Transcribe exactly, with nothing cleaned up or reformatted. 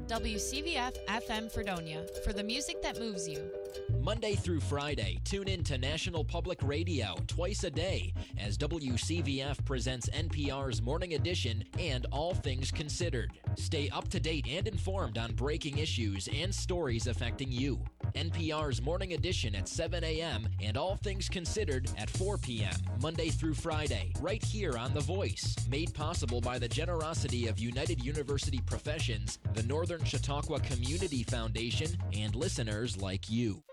W C V F F M Fredonia, for the music that moves you. Monday through Friday, tune in to National Public Radio twice a day as W C V F presents N P R's Morning Edition and All Things Considered. Stay up to date and informed on breaking issues and stories affecting you. N P R's Morning Edition at seven a.m. and All Things Considered at four p.m. Monday through Friday, right here on The Voice. Made possible by the generosity of United University Professions, the Northern Chautauqua Community Foundation, and listeners like you.